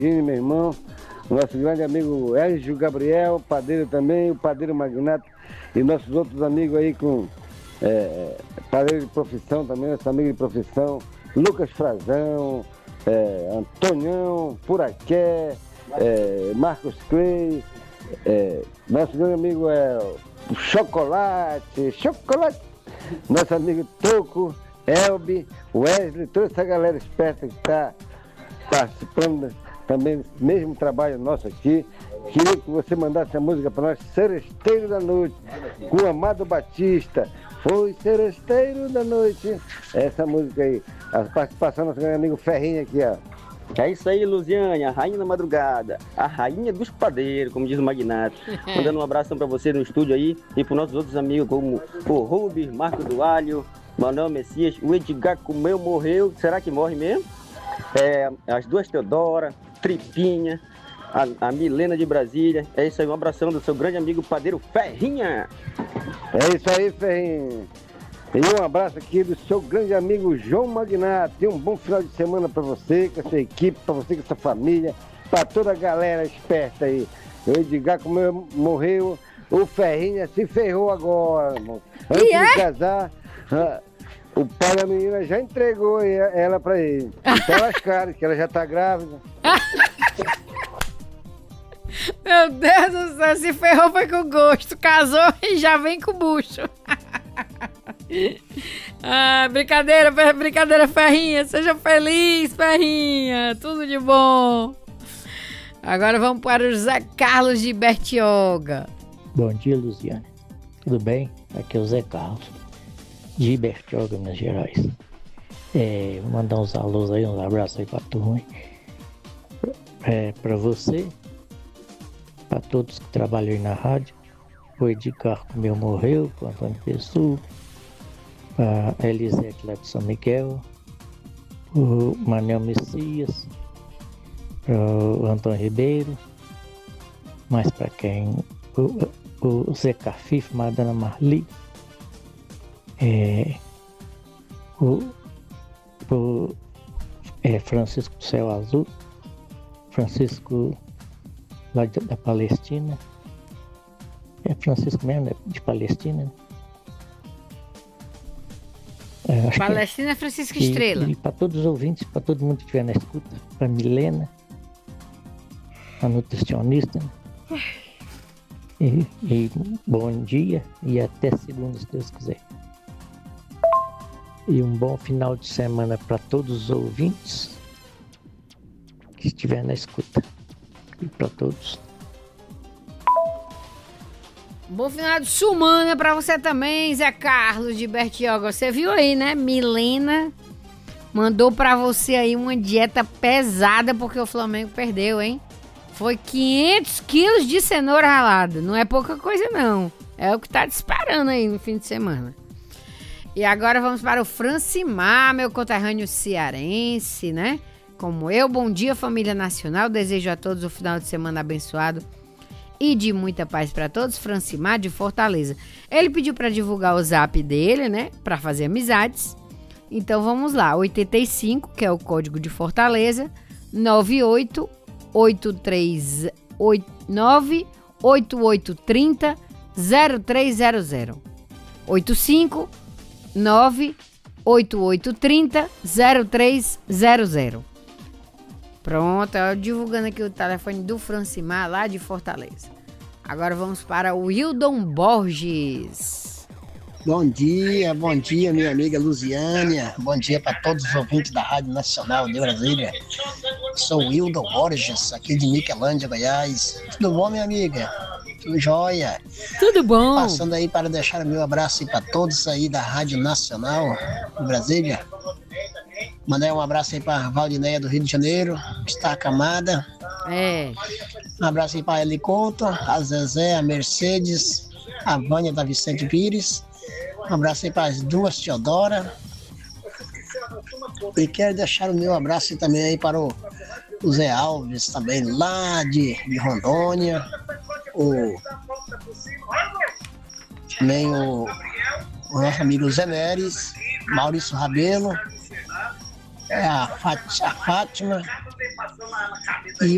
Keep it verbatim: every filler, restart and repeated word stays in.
meu irmão, o nosso grande amigo Elgio Gabriel, padeiro também, o padeiro Magnato e nossos outros amigos aí com é, padeiro de profissão também, nosso amigo de profissão, Lucas Frazão, é, Antonião, Puraqué, é, Marcos Clay, é, nosso grande amigo é o Chocolate, Chocolate, nosso amigo Toco, Elbi, Wesley, toda essa galera esperta que está participando também desse mesmo trabalho nosso aqui. Queria que você mandasse a música para nós, Seresteiro da Noite, com o Amado Batista. Foi Seresteiro da Noite. Essa música aí, a participação do nosso grande amigo Ferrinha aqui, ó. É isso aí, Luziane, a rainha da madrugada, a rainha dos padeiros, como diz o Magnato. Mandando um abração para você no estúdio aí e para os nossos outros amigos, como o Rubens, Marco do Alho, Manuel Messias, o Edgar comeu, morreu, será que morre mesmo? É, as duas Teodora, Tripinha, a, a Milena de Brasília. É isso aí, um abração do seu grande amigo padeiro Ferrinha. É isso aí, Ferrinha. E um abraço aqui do seu grande amigo João Magnato. Tenha um bom final de semana para você, com a sua equipe, para você com a sua família, para toda a galera esperta aí. O Edgar comeu, morreu, o Ferrinha se ferrou agora, irmão. Antes E é? de casar, ah, o pai da menina já entregou ela para ele. Então lascaram, que ela já tá grávida. Meu Deus do céu, se ferrou foi com gosto. Casou e já vem com bucho. Ah, brincadeira, brincadeira, Ferrinha. Seja feliz, Ferrinha. Tudo de bom. Agora vamos para o Zé Carlos de Bertioga. Bom dia, Luziane. Tudo bem? Aqui é o Zé Carlos, de Bertioga, Minas Gerais. É, vou mandar uns alôs aí, uns abraços aí pra turma. É, pra você, pra todos que trabalham aí na rádio. O Edgar meu morreu, o Antônio Pessoa, a Elisete lá de São Miguel, o Manel Messias, o Antônio Ribeiro, mais pra quem? O, o Zé Cafif, Madana Marli, é, o, o é, Francisco do Céu Azul, Francisco lá de, da Palestina. É Francisco mesmo, né? De Palestina. É, acho Palestina é Francisco Estrela. E, e para todos os ouvintes, para todo mundo que estiver na escuta, para Milena, a nutricionista. Né? E, e bom dia e até segunda, se Deus quiser. E um bom final de semana para todos os ouvintes que estiver na escuta. E para todos. Bom final de semana pra você também, Zé Carlos de Bertioga. Você viu aí, né? Milena mandou pra você aí uma dieta pesada porque o Flamengo perdeu, hein? Foi quinhentos quilos de cenoura ralada. Não é pouca coisa, não. É o que tá disparando aí no fim de semana. E agora vamos para o Francimar, meu conterrâneo cearense, né? Como eu, bom dia, família nacional. Desejo a todos um final de semana abençoado e de muita paz para todos. Francimar de Fortaleza. Ele pediu para divulgar o zap dele, né? Para fazer amizades. Então vamos lá. oitenta e cinco, que é o código de Fortaleza. nove oito oito três nove oito oito três zero zero três zero zero. oito cinco nove oito oito três zero três zero zero. Pronto, eu divulgando aqui o telefone do Francimar, lá de Fortaleza. Agora vamos para o Wildon Borges. Bom dia, bom dia, minha amiga Luziânia. Bom dia para todos os ouvintes da Rádio Nacional de Brasília. Sou o Wildon Borges, aqui de Niquelândia, Goiás. Tudo bom, minha amiga? Tudo jóia? Tudo bom. Passando aí para deixar o meu abraço para todos aí da Rádio Nacional de Brasília. Mandei um abraço aí para Valdineia do Rio de Janeiro, que está acamada. É. Um abraço aí para a Heliconto, a Zezé, a Mercedes, a Vânia da Vicente Pires. Um abraço aí para as duas Teodora. E quero deixar o meu abraço também aí para o, o Zé Alves, também lá de, de Rondônia. O, também o, o nosso amigo Zé Neres, Maurício Rabelo. É a, Fát- a Fátima e